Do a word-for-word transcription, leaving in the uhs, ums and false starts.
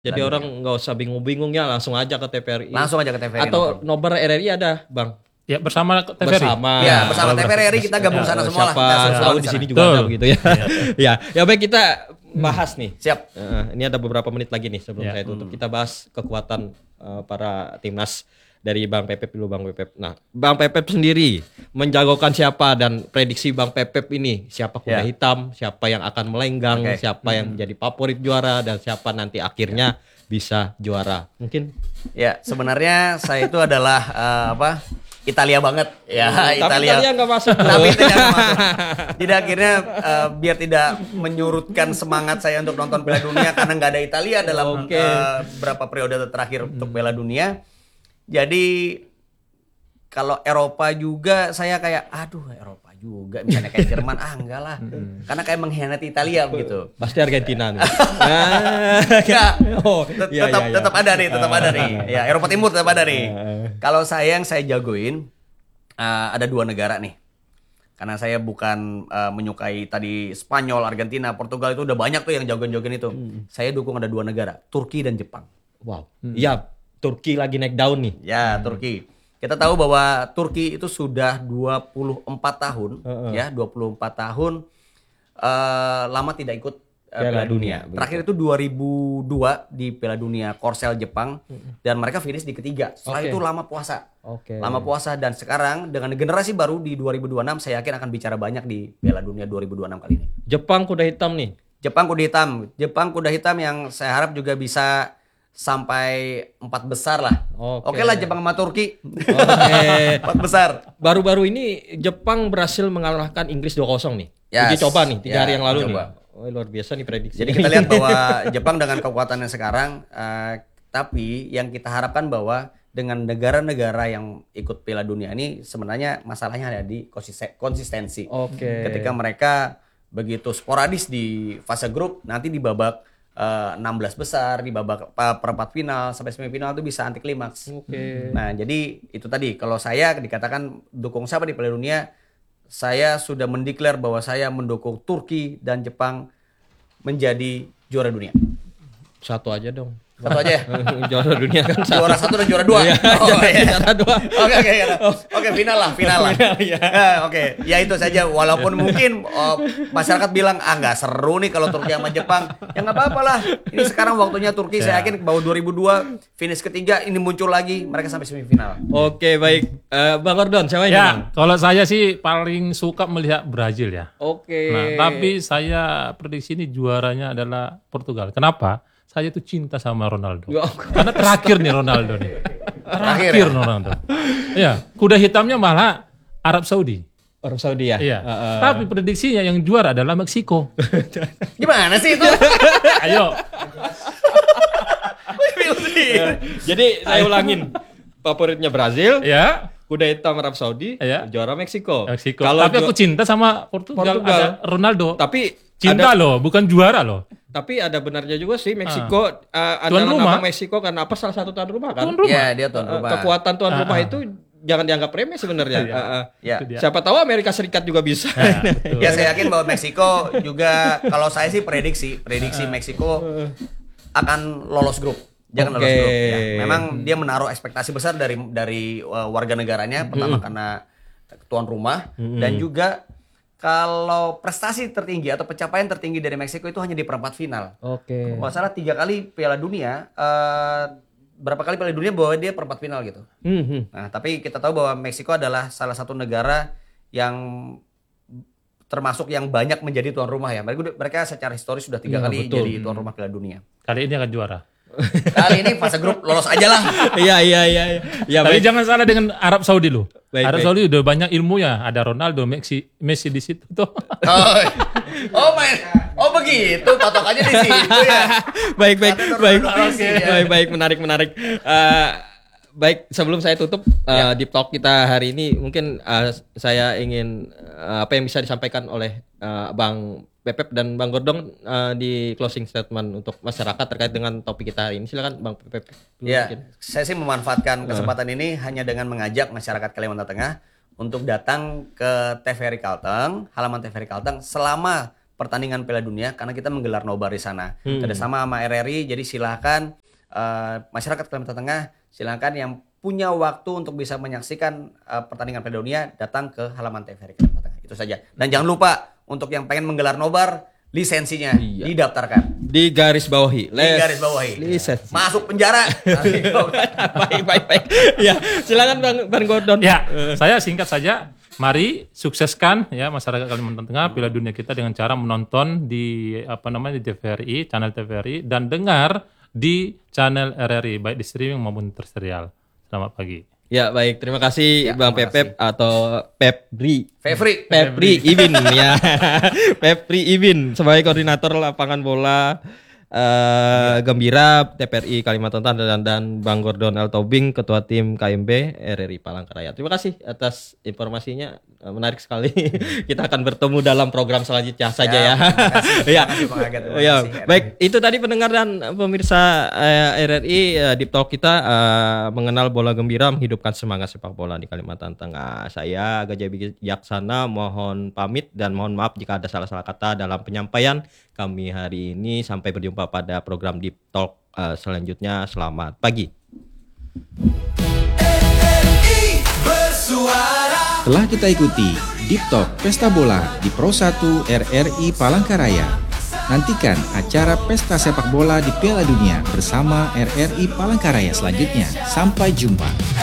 Jadi Piala orang Dunia. nggak usah bingung-bingung ya, langsung aja ke T V R I. Langsung aja ke T V R I. Atau nonton. nobar R R I ada, Bang. Ya bersama T V R I. Bersama. Ya, bersama T V R I kita gabung Ya, sana semua lah. siapa Kita semua tahu di di sana. sini juga ada Betul. begitu ya. Ya, ya baik kita bahas nih. Siap. Eh, ini ada beberapa menit lagi nih sebelum Ya. saya tutup. Kita bahas kekuatan eh, para timnas dari Bang Pepep dulu, Bang Pepep. Nah, Bang Pepep sendiri menjagokan siapa dan prediksi Bang Pepep ini siapa kuda Ya. hitam, siapa yang akan melenggang, Oke. siapa yang menjadi favorit juara dan siapa nanti akhirnya bisa juara. Mungkin Ya, sebenarnya saya itu adalah eh, apa? Italia banget. Ya, tapi Italia. Italia nggak masuk. Tapi Italia nggak masuk. Jadi akhirnya eh, biar tidak menyurutkan semangat saya untuk nonton Piala Dunia karena nggak ada Italia dalam Oke. eh, berapa periode terakhir untuk Piala Dunia. Jadi kalau Eropa juga saya kayak aduh Eropa juga misalnya kayak Jerman ah enggak lah. Karena kayak mengkhianati Italia begitu. Pasti Argentina nih. Nah, Enggak. oh, Tet- iya, tetap iya, iya. tetap ada nih, tetap ada nih. Ya, Eropa Timur tetap ada nih. Eh. Kalau saya yang saya jagoin eh, ada dua negara nih. Karena saya bukan eh, menyukai tadi Spanyol, Argentina, Portugal itu udah banyak tuh yang jagoin-jagoin itu. Saya dukung ada dua negara, Turki dan Jepang. Wow. Iya, Turki lagi naik daun nih. Ya, Turki. Kita tahu bahwa Turki itu sudah dua puluh empat tahun, Heeh. ya, dua puluh empat tahun eh, lama tidak ikut eh, Piala Piala Dunia, Dunia. Terakhir itu dua ribu dua di Piala Dunia Korsel Jepang dan mereka finish di ketiga. Setelah Oke. itu lama puasa. Oke. Lama puasa dan sekarang dengan generasi baru di dua ribu dua puluh enam saya yakin akan bicara banyak di Piala Dunia dua ribu dua puluh enam kali ini. Jepang kuda hitam nih. Jepang kuda hitam, Jepang kuda hitam yang saya harap juga bisa sampai empat besar lah. Oke. Oke lah Jepang sama Turki. Oke. Empat besar. Baru-baru ini Jepang berhasil mengalahkan Inggris dua kosong nih. Yes. Uji coba nih tiga Ya, hari yang lalu coba. nih. Oh, luar biasa nih prediksi. Jadi kita lihat bahwa Jepang dengan kekuatannya sekarang, eh, tapi yang kita harapkan bahwa dengan negara-negara yang ikut Piala Dunia ini sebenarnya masalahnya ada di konsisten- konsistensi. Oke. Ketika mereka begitu sporadis di fase grup, nanti di babak eh, enam belas besar, di babak pa- perempat final sampai semifinal itu bisa anti klimaks. Oke. Nah, jadi itu tadi kalau saya dikatakan dukung siapa di Piala Dunia, saya sudah mendeklar bahwa saya mendukung Turki dan Jepang menjadi juara dunia. Satu aja dong. Satu aja ya? Juara dunia kan satu. Juara satu dan juara dua. Iya, Oh, juara- iya. juara dua. Oke oke oke. Oke final lah, final lah. Final, ya. Eh, Oke, ya itu saja. Walaupun mungkin oh, masyarakat bilang ah nggak seru nih kalau Turki sama Jepang. Ya nggak apa-apa lah. Ini sekarang waktunya Turki. Saya yakin bahwa dua ribu dua finish ketiga ini muncul lagi. Mereka sampai semifinal. Oke, baik. Eh, Bang Gordon, siapa ini, Bang? Ya, kalau saya sih paling suka melihat Brazil ya. Oke. Nah, tapi saya prediksi ini juaranya adalah Portugal. Kenapa? Saya tuh cinta sama Ronaldo. Ya, Karena terakhir nih Ronaldo nih. Terakhir Terakhir ya? Ronaldo. Ya, kuda hitamnya malah Arab Saudi. Orang Saudi ya? Iya. Heeh. Tapi prediksinya yang juara adalah Meksiko. Gimana sih itu? Ayo. Jadi saya ulangin. Favoritnya Brazil, Ya, kuda hitam Arab Saudi, Iya. juara Meksiko. Meksiko. Kalau Tapi ju- aku cinta sama Portugal, Portugal. ada Ronaldo. tapi Cinta ada, loh, bukan juara loh. tapi ada benarnya juga sih Meksiko uh, Tuan adalah rumah. nama Meksiko karena apa salah satu tuan rumah kan? Tuan rumah. Ya dia tuan Uh, rumah. Kekuatan tuan Ah, rumah ah. itu jangan dianggap remeh sebenarnya. Iya. Uh, uh. Ya. Itu dia. Siapa tahu Amerika Serikat juga bisa. Ya, betul. Ya saya yakin bahwa Meksiko juga kalau saya sih prediksi, prediksi Meksiko akan lolos grup. Jangan lolos Oke. grup. Ya. Memang dia menaruh ekspektasi besar dari dari uh, warga negaranya pertama karena tuan rumah dan juga kalau prestasi tertinggi atau pencapaian tertinggi dari Meksiko itu hanya di perempat final. Oke. Kalau nggak salah tiga kali Piala Dunia, eh, berapa kali Piala Dunia bahwa dia perempat final gitu. Hmm, hmm. Nah, tapi kita tahu bahwa Meksiko adalah salah satu negara yang termasuk yang banyak menjadi tuan rumah ya. Mereka mereka secara historis sudah tiga Iya, kali betul. jadi tuan rumah Piala Dunia. Kali ini akan juara. Kali ini fase grup lolos aja lah. Iya iya iya. iya. Ya Tapi baik. jangan salah dengan Arab Saudi loh. Baik, Arab baik. Saudi udah banyak ilmunya. Ada Ronaldo, Messi, Messi di situ tuh. Oh, oh main. Oh begitu, patokannya di situ ya. baik baik Katanya baik Ronaldo Messi, ya. baik baik menarik menarik. Eh, baik sebelum saya tutup eh, deep talk kita hari ini mungkin eh, saya ingin eh, apa yang bisa disampaikan oleh eh, Bang Pepep dan Bang Gordon eh, di closing statement untuk masyarakat terkait dengan topik kita hari ini. Silakan Bang Pepep. dulu Ya, mungkin. saya sih memanfaatkan kesempatan ini hanya dengan mengajak masyarakat Kalimantan Tengah untuk datang ke T V R I Kalteng, halaman T V R I Kalteng selama pertandingan Piala Dunia karena kita menggelar nobar di sana. Hmm. Kerjasama sama R R I, jadi silakan uh, masyarakat Kalimantan Tengah, silakan yang punya waktu untuk bisa menyaksikan uh, pertandingan Piala Dunia datang ke halaman T V R I Kalimantan Tengah. Itu saja. Dan jangan lupa untuk yang pengen menggelar nobar, lisensinya Iya. didaftarkan. Di garis bawahi. Di garis bawahi. Lisensi. Masuk penjara. baik, baik, baik. Ya, silakan Bang Bang Gordon. Ya, saya singkat saja. Mari sukseskan ya masyarakat Kalimantan Tengah Piala Dunia kita dengan cara menonton di apa namanya di T V R I, channel T V R I dan dengar di channel R R I baik di streaming maupun terserial. Selamat pagi. Ya, baik. Terima kasih Ya, Bang terima Pepep atau Pepri. Fevri. Pepri Ibin ya. Pepri Ibin sebagai koordinator lapangan bola eh, Gembira T V R I Kalimantan Tengah dan, dan Bang Gordon L. Tobing ketua tim K M B R R I Palangkaraya. Terima kasih atas informasinya. Eh, menarik sekali. Kita akan bertemu dalam program selanjutnya saja ya. Ya. Terima kasih, terima Ya, kasih. baik. Itu tadi pendengar dan pemirsa eh, R R I eh, Deep Talk kita eh, mengenal bola gembira menghidupkan semangat sepak bola di Kalimantan Tengah. Saya Gajah Bijaksana mohon pamit dan mohon maaf jika ada salah-salah kata dalam penyampaian kami hari ini. Sampai berjumpa pada program Deep Talk eh, selanjutnya. Selamat pagi. Telah kita ikuti Deep Talk Pesta Bola di Pro satu R R I Palangkaraya. Nantikan acara pesta sepak bola di Piala Dunia bersama R R I Palangkaraya selanjutnya. Sampai jumpa.